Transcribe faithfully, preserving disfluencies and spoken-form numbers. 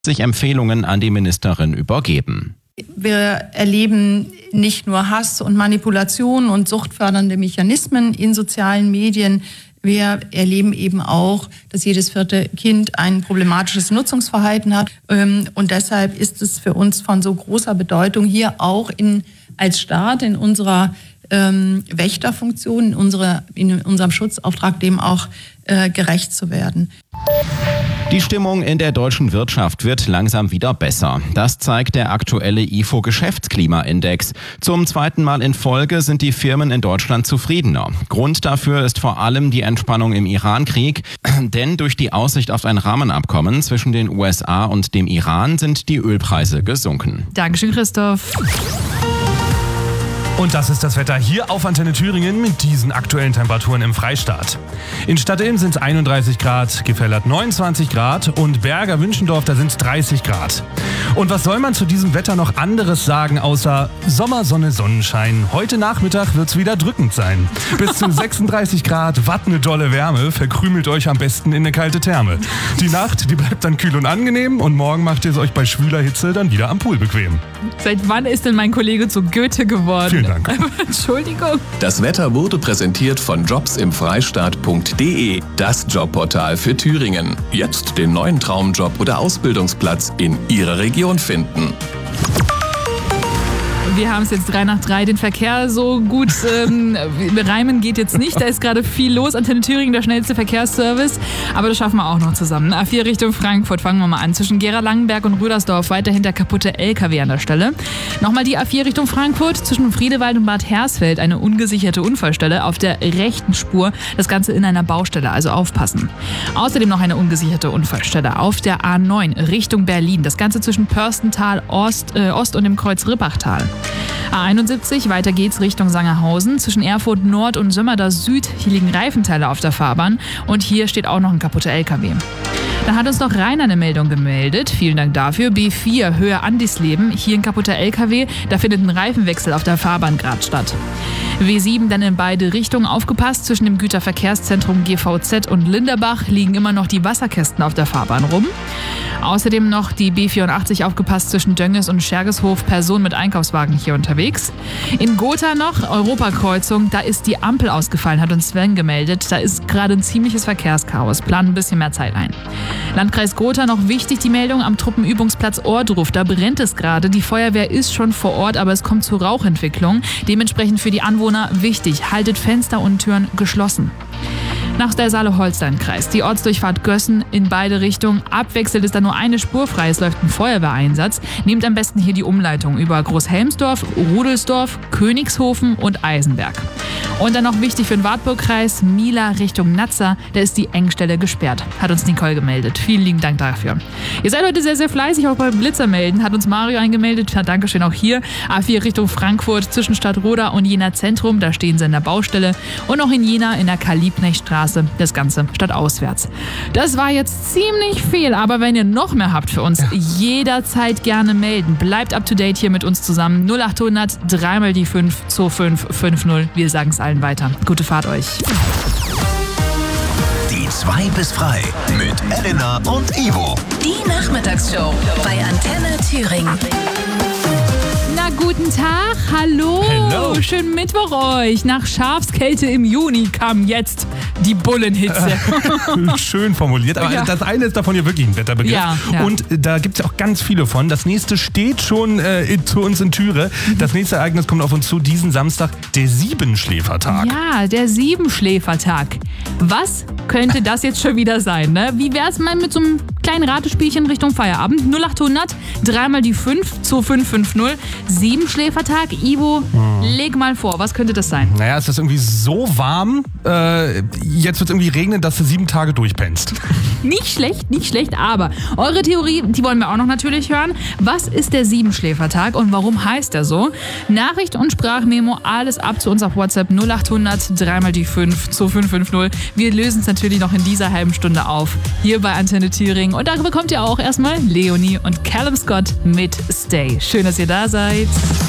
sich Empfehlungen an die Ministerin übergeben. Wir erleben nicht nur Hass und Manipulation und suchtfördernde Mechanismen in sozialen Medien. Wir erleben eben auch, dass jedes vierte Kind ein problematisches Nutzungsverhalten hat. Und deshalb ist es für uns von so großer Bedeutung, hier auch in, als Staat in unserer ähm, Wächterfunktion, in, unsere, in unserem Schutzauftrag dem auch äh, gerecht zu werden. Die Stimmung in der deutschen Wirtschaft wird langsam wieder besser. Das zeigt der aktuelle I F O-Geschäftsklimaindex. Zum zweiten Mal in Folge sind die Firmen in Deutschland zufriedener. Grund dafür ist vor allem die Entspannung im Iran-Krieg. Denn durch die Aussicht auf ein Rahmenabkommen zwischen den U S A und dem Iran sind die Ölpreise gesunken. Dankeschön, Christoph. Und das ist das Wetter hier auf Antenne Thüringen mit diesen aktuellen Temperaturen im Freistaat. In Stadtilm sind es einunddreißig Grad, Gefellert neunundzwanzig Grad und Berger Wünschendorf, da sind es dreißig Grad. Und was soll man zu diesem Wetter noch anderes sagen, außer Sommer, Sonne, Sonnenschein? Heute Nachmittag wird es wieder drückend sein. Bis zu sechsunddreißig Grad, watt eine dolle Wärme, verkrümelt euch am besten in eine kalte Therme. Die Nacht, die bleibt dann kühl und angenehm und morgen macht ihr es euch bei schwüler Hitze dann wieder am Pool bequem. Seit wann ist denn mein Kollege zu Goethe geworden? Vielen Dank. Entschuldigung. Das Wetter wurde präsentiert von jobs im freistaat punkt de, das Jobportal für Thüringen. Jetzt den neuen Traumjob oder Ausbildungsplatz in Ihrer Region finden. Wir haben es jetzt drei nach drei. Den Verkehr so gut ähm, reimen geht jetzt nicht. Da ist gerade viel los. Antenne Thüringen, der schnellste Verkehrsservice. Aber das schaffen wir auch noch zusammen. A vier Richtung Frankfurt, fangen wir mal an. Zwischen Gera-Langenberg und Rüdersdorf weiterhin der kaputte L K W an der Stelle. Nochmal die A vier Richtung Frankfurt. Zwischen Friedewald und Bad Hersfeld eine ungesicherte Unfallstelle auf der rechten Spur. Das Ganze in einer Baustelle, also aufpassen. Außerdem noch eine ungesicherte Unfallstelle auf der A neun Richtung Berlin. Das Ganze zwischen Pörstental Ost, äh, Ost und dem Kreuz Rippachtal. A einundsiebzig, weiter geht's Richtung Sangerhausen. Zwischen Erfurt Nord und Sömmerda Süd, hier liegen Reifenteile auf der Fahrbahn und hier steht auch noch ein kaputter L K W. Dann hat uns noch Rainer eine Meldung gemeldet. Vielen Dank dafür. B vier, Höhe Andisleben. Hier ein kaputter L K W. Da findet ein Reifenwechsel auf der Fahrbahn gerade statt. W sieben dann in beide Richtungen aufgepasst. Zwischen dem Güterverkehrszentrum G V Z und Linderbach liegen immer noch die Wasserkästen auf der Fahrbahn rum. Außerdem noch die B vierundachtzig aufgepasst zwischen Dönges und Schergeshof. Person mit Einkaufswagen hier unterwegs. In Gotha noch Europakreuzung. Da ist die Ampel ausgefallen, hat uns Sven gemeldet. Da ist gerade ein ziemliches Verkehrschaos. Planen ein bisschen mehr Zeit ein. Landkreis Gotha noch wichtig die Meldung am Truppenübungsplatz Ohrdruf. Da brennt es gerade. Die Feuerwehr ist schon vor Ort, aber es kommt zu Rauchentwicklung. Dementsprechend für die Anwohner wichtig, haltet Fenster und Türen geschlossen. Nach der Saale-Holstein-Kreis. Die Ortsdurchfahrt Gössen in beide Richtungen. Abwechselnd ist da nur eine Spur frei. Es läuft ein Feuerwehreinsatz. Nehmt am besten hier die Umleitung über Großhelmsdorf, Rudelsdorf, Königshofen und Eisenberg. Und dann noch wichtig für den Wartburg-Kreis, Mila Richtung Nazza. Da ist die Engstelle gesperrt. Hat uns Nicole gemeldet. Vielen lieben Dank dafür. Ihr seid heute sehr, sehr fleißig, auch beim Blitzer melden. Hat uns Mario eingemeldet. Ja, Dankeschön auch hier. A vier Richtung Frankfurt zwischen Stadtroda und Jena Zentrum. Da stehen sie in der Baustelle. Und noch in Jena in der Karl-Liebknecht-Straße. Das Ganze stadtauswärts. Das war jetzt ziemlich viel, aber wenn ihr noch mehr habt für uns, jederzeit gerne melden. Bleibt up to date hier mit uns zusammen. null acht hundert, dreimal die fünf, zwei fünf fünf null. Wir sagen es allen weiter. Gute Fahrt euch. Die zwei bis frei mit Elena und Ivo. Die Nachmittagsshow bei Antenne Thüringen. Na, guten Tag, hallo. Hello. Schönen Mittwoch euch. Nach Schafskälte im Juni kam jetzt die Bullenhitze. Schön formuliert, aber Ja. das eine ist davon ja wirklich ein Wetterbegriff. Ja, ja. Und da gibt es ja auch ganz viele von. Das nächste steht schon äh, in, zu uns in Türe. Das nächste Ereignis kommt auf uns zu diesen Samstag, der Siebenschläfertag. Ja, der Siebenschläfertag. Was könnte das jetzt schon wieder sein? Ne? Wie wär's mal mit so einem kleinen Ratespielchen Richtung Feierabend? null acht hundert, dreimal die fünf, zwei fünf fünf null. Siebenschläfertag. Ivo, hm. leg mal vor, was könnte das sein? Naja, es ist irgendwie so warm, äh, jetzt wird es irgendwie regnen, dass du sieben Tage durchpennst. Nicht schlecht, nicht schlecht, aber eure Theorie, die wollen wir auch noch natürlich hören. Was ist der Siebenschläfertag und warum heißt er so? Nachricht und Sprachmemo, alles ab zu uns auf WhatsApp null acht hundert, dreimal die fünf, zwei fünf fünf null. Wir lösen es natürlich noch in dieser halben Stunde auf, hier bei Antenne Thüringen. Und da bekommt ihr auch erstmal Leonie und Callum Scott mit Stay. Schön, dass ihr da seid.